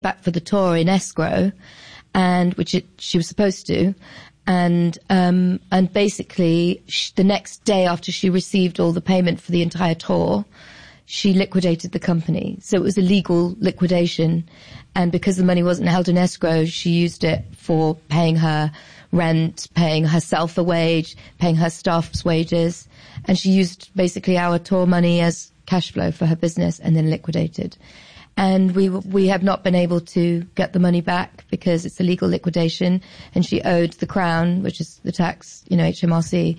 back for the tour in escrow, and she was supposed to. And basically the next day after she received all the payment for the entire tour, she liquidated the company. So it was a legal liquidation. And because the money wasn't held in escrow, she used it for paying her rent, paying herself a wage, paying her staff's wages. And she used basically our tour money as cash flow for her business and then liquidated. And we have not been able to get the money back because it's a legal liquidation, and she owed the Crown, which is the tax, HMRC,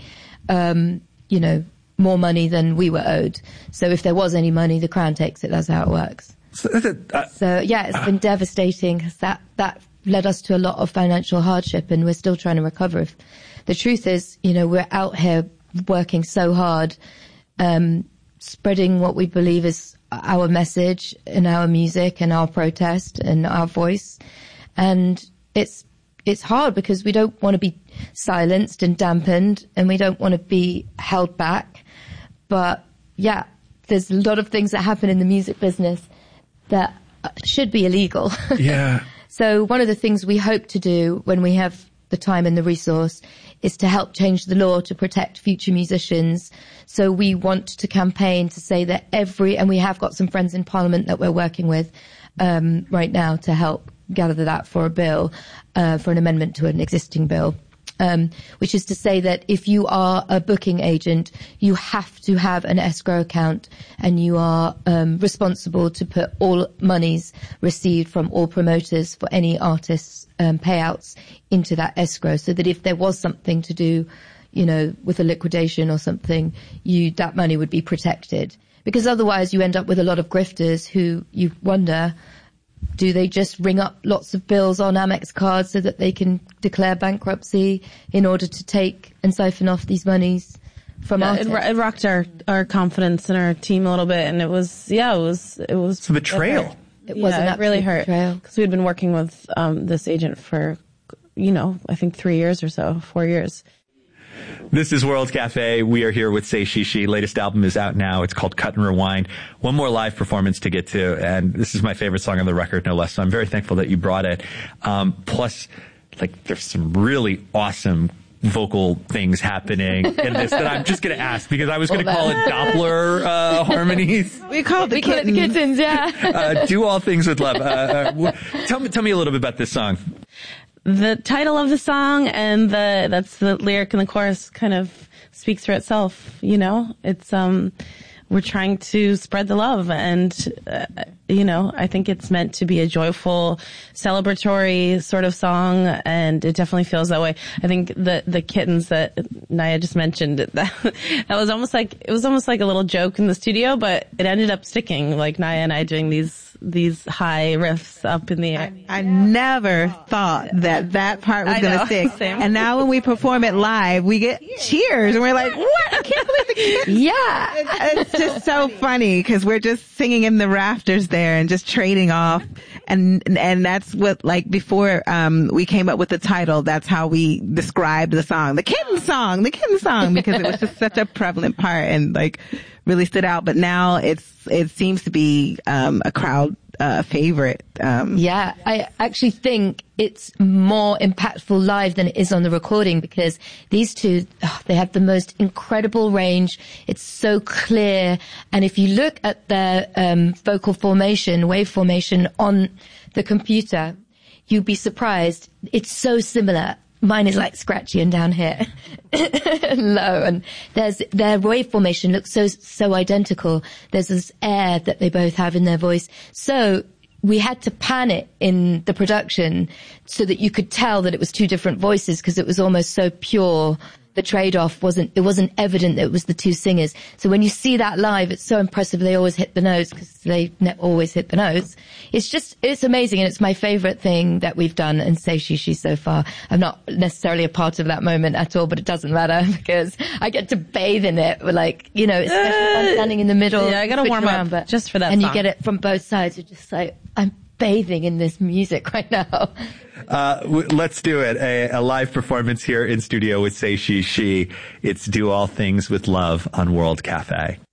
more money than we were owed. So if there was any money, the Crown takes it. That's how it works. So yeah, it's been devastating. That led us to a lot of financial hardship, and we're still trying to recover. The truth is, we're out here working so hard, spreading what we believe is our message and our music and our protest and our voice. And it's hard because we don't want to be silenced and dampened, and we don't want to be held back. But yeah, there's a lot of things that happen in the music business that should be illegal. Yeah. So one of the things we hope to do when we have the time and the resource is to help change the law to protect future musicians. So we want to campaign to say that and we have got some friends in Parliament that we're working with right now to help gather that for a bill, for an amendment to an existing bill. Which is to say that if you are a booking agent, you have to have an escrow account, and you are responsible to put all monies received from all promoters for any artists' payouts into that escrow, so that if there was something to do, with a liquidation or something, that money would be protected. Because otherwise you end up with a lot of grifters who you wonder, do they just ring up lots of bills on Amex cards so that they can declare bankruptcy in order to take and siphon off these monies from artists? It rocked our confidence in our team a little bit, and it was It's a betrayal. It was an it really hurt betrayal. because we had been working with this agent for, I think 3 years or so, 4 years. This is World Cafe. We are here with Say She She. Latest album is out now. It's called Cut and Rewind. One more live performance to get to, and this is my favorite song on the record, no less. So I'm very thankful that you brought it. Plus, there's some really awesome vocal things happening in this that I'm just going to ask, because I was going to call it Doppler harmonies. We call it the kittens. Yeah. Do All Things with Love. Tell me a little bit about this song. The title of the song and that's the lyric and the chorus kind of speaks for itself. It's, we're trying to spread the love, and, I think it's meant to be a joyful, celebratory sort of song, and it definitely feels that way. I think the kittens that Naya just mentioned, that was almost like a little joke in the studio, but it ended up sticking, like Naya and I doing these high riffs up in the air. I never thought that part was going to stick. Same. And now when we perform it live, we get cheers, and we're like, what? I can't believe the kids. Yeah. It's just so funny because we're just singing in the rafters there and just trading off. And that's what, before, we came up with the title, that's how we described the song. The kitten song, because it was just such a prevalent part and really stood out. But now it seems to be, a crowd, favorite. Yeah, I actually think it's more impactful live than it is on the recording, because these two, they have the most incredible range. It's so clear. And if you look at their vocal formation, wave formation on the computer, you'd be surprised. It's so similar. Mine is scratchy and down here, low, and their wave formation looks so identical. There's this air that they both have in their voice. So we had to pan it in the production so that you could tell that it was two different voices, because it was almost so pure. The trade-off wasn't evident that it was the two singers. So when you see that live, it's so impressive. They always hit the notes, because they always hit the notes. It's amazing, and it's my favorite thing that we've done in Say She She so far. I'm not necessarily a part of that moment at all, but it doesn't matter because I get to bathe in it. It's I'm standing in the middle. Yeah, I gotta warm up just for that and song. You get it from both sides. You're just I'm bathing in this music right now. Let's do it. A live performance here in studio with Say She She. It's Do All Things with Love on World Cafe.